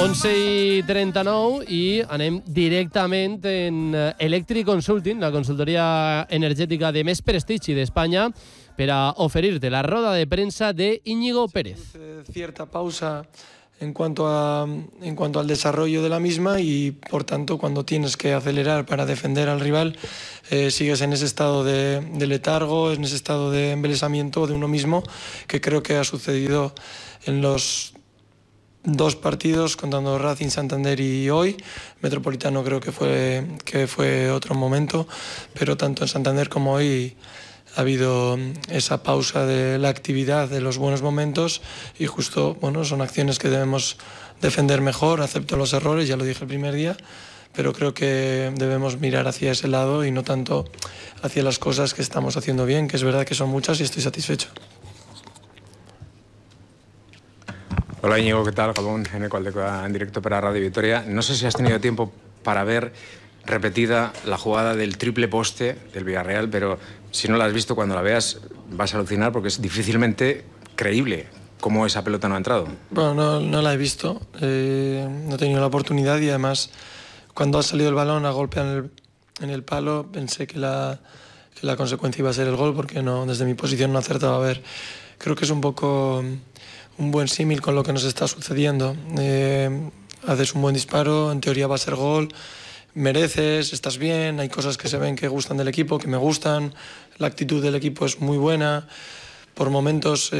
11:39 i anem directament en Electric Consulting, la consultoria energètica de més prestigi d'Espanya, per a oferir-te la roda de premsa de Íñigo Pérez. Cierta pausa en cuanto al desarrollo de la misma y, por tanto, cuando tienes que acelerar para defender al rival, sigues en ese estado de letargo, en ese estado de embelesamiento de uno mismo, que creo que ha sucedido en los dos partidos, contando Racing, Santander y hoy. Metropolitano creo que fue otro momento, pero tanto en Santander como hoy ha habido esa pausa de la actividad, de los buenos momentos, y justo, son acciones que debemos defender mejor. Acepto los errores, ya lo dije el primer día, pero creo que debemos mirar hacia ese lado y no tanto hacia las cosas que estamos haciendo bien, que es verdad que son muchas y estoy satisfecho. Hola Íñigo, ¿qué tal? Gabón, Eneco Aldecoa en directo para Radio Vitoria. No sé si has tenido tiempo para ver repetida la jugada del triple poste del Villarreal, pero si no la has visto, cuando la veas vas a alucinar, porque es difícilmente creíble cómo esa pelota no ha entrado. Bueno, no la he visto, no he tenido la oportunidad, y además cuando ha salido el balón a golpear en el palo pensé que la consecuencia iba a ser el gol, porque desde mi posición no acertaba a ver. Creo que es un poco un buen símil con lo que nos está sucediendo. Haces un buen disparo, en teoría va a ser gol, mereces, estás bien, hay cosas que se ven que gustan del equipo, que me gustan, la actitud del equipo es muy buena, por muchos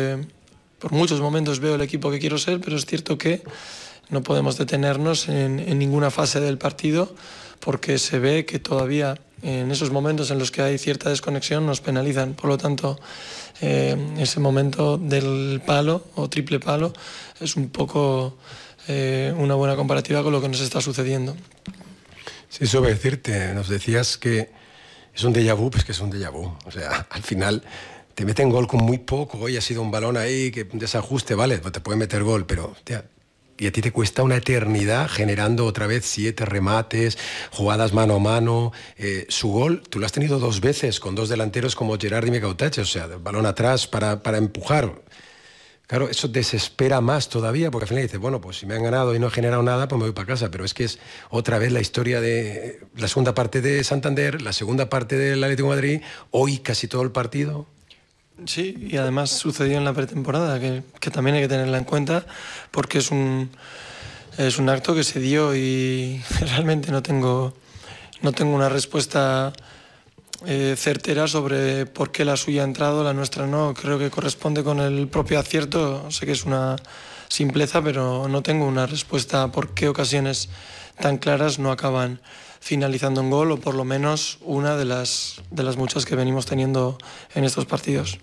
momentos veo el equipo que quiero ser, pero es cierto que no podemos detenernos en ninguna fase del partido, porque se ve que todavía en esos momentos en los que hay cierta desconexión nos penalizan. Por lo tanto, ese momento del palo o triple palo es un poco una buena comparativa con lo que nos está sucediendo. Sí, eso voy a decirte. Nos decías que es un déjà vu, pues que es un déjà vu. O sea, al final te meten gol con muy poco. Hoy ha sido un balón ahí, que un desajuste, vale, te puede meter gol, pero hostia, y a ti te cuesta una eternidad generando otra vez 7 remates, jugadas mano a mano. Su gol, tú lo has tenido 2 veces con 2 delanteros como Gerard y Mecautache, o sea, balón atrás para empujar. Claro, eso desespera más todavía, porque al final dices, bueno, pues si me han ganado y no he generado nada, pues me voy para casa. Pero es que es otra vez la historia de la segunda parte de Santander, la segunda parte del Atlético de Madrid, hoy casi todo el partido. Sí, y además sucedió en la pretemporada, que también hay que tenerla en cuenta, porque es un acto que se dio y realmente no tengo una respuesta certera sobre por qué la suya ha entrado, la nuestra no. Creo que corresponde con el propio acierto. Sé que es una simpleza, pero no tengo una respuesta a por qué ocasiones tan claras no acaban finalizando en gol, o por lo menos una de las muchas que venimos teniendo en estos partidos.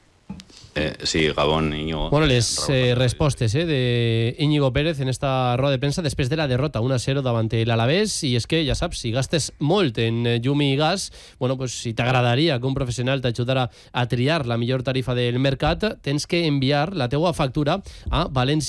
Sí, Gabón, Íñigo. Bueno, les respostes de Íñigo Pérez en esta roda de premsa després de la derrota 1-0 davant l'Alavés. I és que, ja saps, si gastes molt en llum i gas, bueno, pues, si t'agradaria que un professional t'ajudara a triar la millor tarifa del mercat, tens que enviar la teua factura a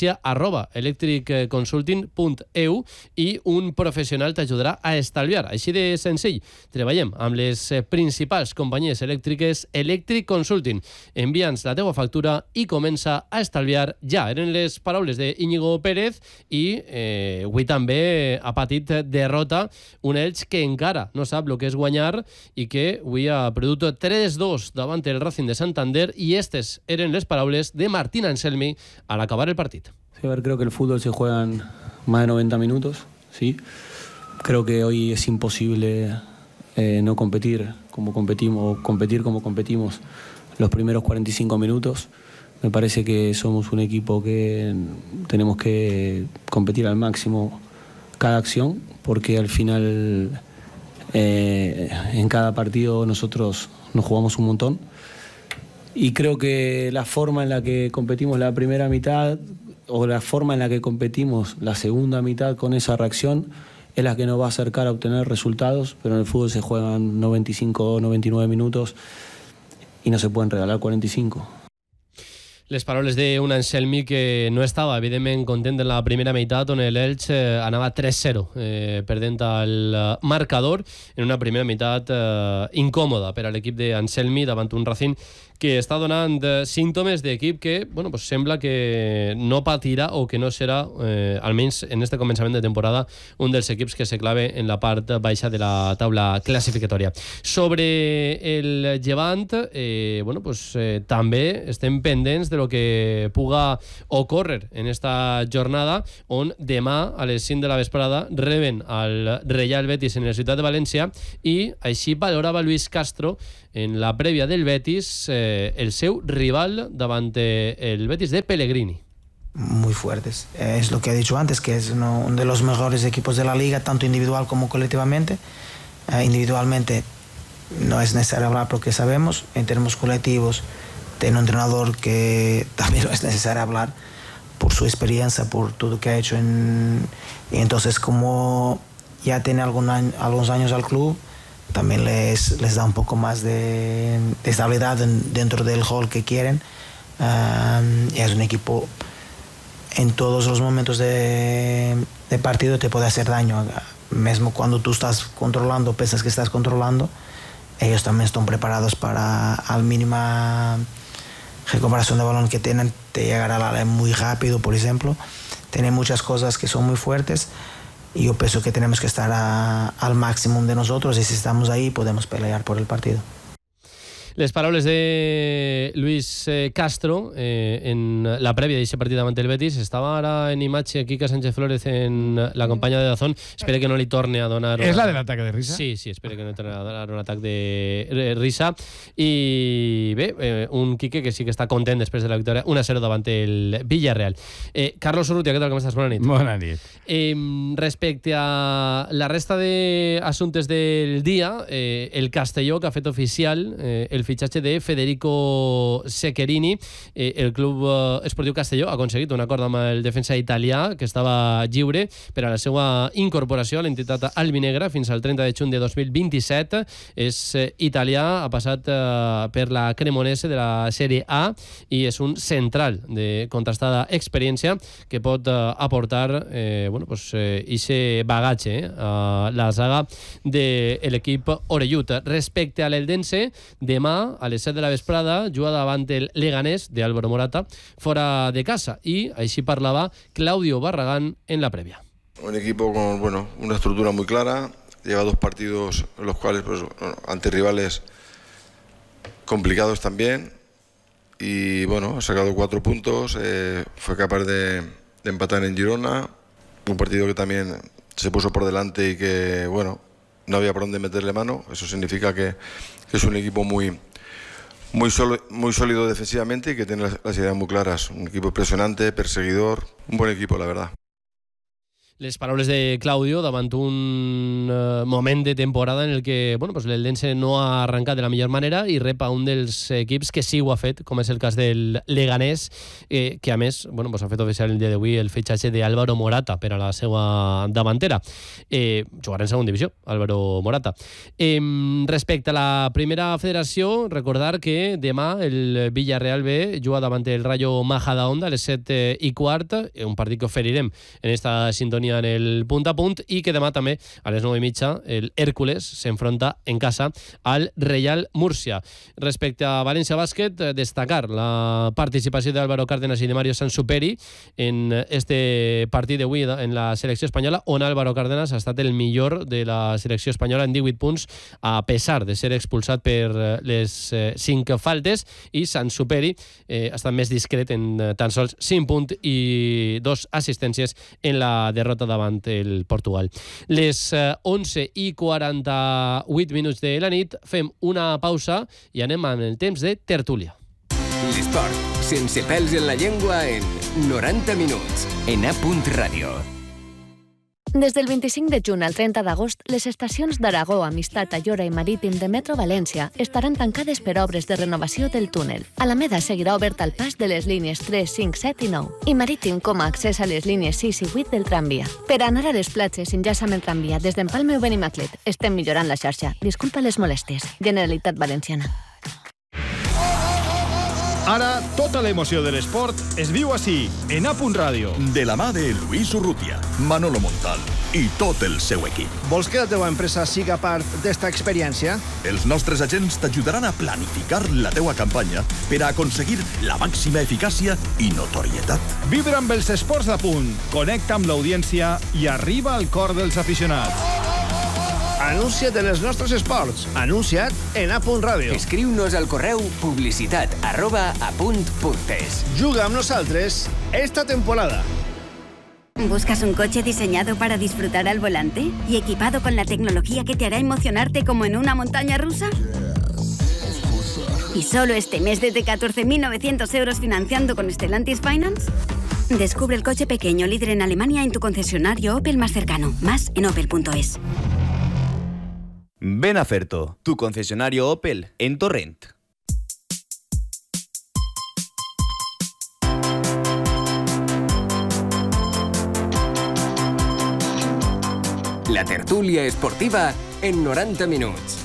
valencia@electricconsulting.eu i un professional t'ajudarà a estalviar. Així de senzill. Treballem amb les principals companyies elèctriques. Electric Consulting. Envia'ns la teua factura i comença a estalviar ja. Eren les paraules d'Íñigo Pérez, i avui també ha patit derrota un Elx que encara no sap el que és guanyar i que avui ha perdut 3-2 davant el Racing de Santander, i estes eren les paraules de Martín Anselmi al acabar el partit. Sí, a ver, creo que el fútbol se juega en más de 90 minutos, ¿sí? Creo que hoy es imposible no competir como competimos los primeros 45 minutos. Me parece que somos un equipo que tenemos que competir al máximo cada acción, porque al final en cada partido nosotros nos jugamos un montón, y creo que la forma en la que competimos la primera mitad o la forma en la que competimos la segunda mitad con esa reacción es la que nos va a acercar a obtener resultados, pero en el fútbol se juegan 95 o 99 minutos i no se poden regalar 45. Les paraules d'un Anselmi que no estava, evidentment, content en la primera meitat, on l'Elx anava 3-0, perdent el marcador en una primera meitat incòmoda per a l'equip d'Anselmi davant un Racing que està donant símptomes d'equip que, bueno, pues sembla que no patirà o que no serà, almenys en este començament de temporada, un dels equips que se clave en la part baixa de la taula classificatòria. Sobre el Llevant, bueno, pues també estem pendents de lo que puga ocórrer en esta jornada, on demà a les 5 de la vesprada reben al Real Betis en la ciutat de València, i així valorava Luis Castro en la prèvia del Betis el seu rival davant el Betis de Pellegrini. Muy fuertes. Es lo que he dicho antes, que es uno de los mejores equipos de la liga, tanto individual como colectivamente. Individualmente no es necesario hablar porque sabemos. En términos colectivos, tiene un entrenador que también no es necesario hablar por su experiencia, por todo que ha hecho. Y entonces, como ya tiene algunos años al club, también les da un poco más de estabilidad dentro del hall que quieren. Y es un equipo, en todos los momentos de partido te puede hacer daño. Mismo cuando tú estás controlando, piensas que estás controlando, ellos también están preparados para, al mínima recuperación de balón que tienen, te llegará al área muy rápido, por ejemplo. Tienen muchas cosas que son muy fuertes. Y yo pienso que tenemos que estar al máximo de nosotros, y si estamos ahí podemos pelear por el partido. Les paraules de Luis Castro en la prèvia d'aquest partit davant el Betis. Estava ara en imatge Quique Sánchez Flores en la companya de Dazón. Espero que no li torni a donar... És la de l'atac de risa? Sí, espero que no li torni a donar un atac de risa. I bé, un Quique que sí que està content després de la victòria 1-0 davant el Villarreal. Carlos Urrutia, què tal, com estàs? Bona nit. Bona nit. Respecte a la resta d'assumptes del dia, el Castelló, que ha fet oficial el fitxatge de Federico Secherini. El Club Esportiu Castelló ha aconseguit un acord amb el defensa italià, que estava lliure per a la seva incorporació a l'entitat albinegra fins al 30 de juny de 2027. És italià, ha passat per la Cremonese de la Sèrie A i és un central de contrastada experiència que pot aportar ese bagatge a la saga de l'equip orellut. Respecte a l'Eldense, demà a les 7 de la vesprada juga davant el Leganés de Álvaro Morata fora de casa, i així parlava Claudio Barragán en la prèvia. Un equipo con una estructura muy clara, lleva 2 partidos en los cuales ante rivales complicados también, y ha sacado 4 puntos, fue capaz de empatar en Girona, un partido que también se puso por delante y que no había por dónde meterle mano. Eso significa que es un equipo muy sólido defensivamente y que tiene las ideas muy claras. Un equipo impresionante, perseguidor, un buen equipo, la verdad. Les paraules de Claudio davant un moment de temporada en el que l'Eldense no ha arrencat de la millor manera i rep a un dels equips que sí ho ha fet, com és el cas del Leganés, que a més ha fet oficial el dia d'avui el fitxatge d'Álvaro Morata per a la seva davantera. Jugarà en segona divisió, Álvaro Morata. Respecte a la primera federació, recordar que demà el Villarreal B juga davant el Rayo Majadahonda a les 7:15, un partit que oferirem en esta sintonia en el punt a punt, i que demà també a les 9:30 el Hércules s'enfronta en casa al Real Múrcia. Respecte a València Bàsquet, destacar la participació d'Álvaro Cárdenas i de Mario Sansuperi en este partit d'avui en la selecció espanyola, on Álvaro Cárdenas ha estat el millor de la selecció espanyola en 18 punts, a pesar de ser expulsat per les 5 faltes, i Sansuperi ha estat més discret en tan sols 5 punts i 2 assistències en la derrota davant el Portugal. Les 11:48 de la nit, fem una pausa i anem amb el temps de tertúlia. L'esport, sense pèls en la llengua, en 90 minuts, en A.Radio. Des del 25 de juny al 30 d'agost, les estacions d'Aragó, Amistat, Ayora i Marítim de Metro València estaran tancades per obres de renovació del túnel. Alameda seguirà obert al pas de les línies 3, 5, 7 i 9, i Marítim com a accés a les línies 6 i 8 del tramvia. Per anar a les platges, enllaça amb el tramvia des d'Empalme o Benimaclet. Estem millorant la xarxa. Disculpa les molèsties. Generalitat Valenciana. Ara, tota l'emoció de l'esport es viu així, en A Punt Ràdio. De la mà de Luis Urrutia, Manolo Montal i tot el seu equip. Vols que la teva empresa siga part d'esta experiència? Els nostres agents t'ajudaran a planificar la teua campanya per a aconseguir la màxima eficàcia i notorietat. Vibra amb els esports d'A Punt, connecta amb l'audiència i arriba al cor dels aficionats. Anuncia't en els nostres esports. Anuncia't en A Punt Ràdio. Escriu-nos al correu publicitat@apunt.es. Juga amb nosaltres esta temporada. ¿Buscas un coche diseñado para disfrutar al volante y equipado con la tecnología que te hará emocionarte como en una montaña rusa? ¿Y solo este mes desde 14.900 euros financiando con Stellantis Finance? Descubre el coche pequeño líder en Alemania en tu concesionario Opel más cercano. Más en opel.es. Ven a Ferto, tu concesionario Opel en Torrent. La tertúlia esportiva en 90 minuts.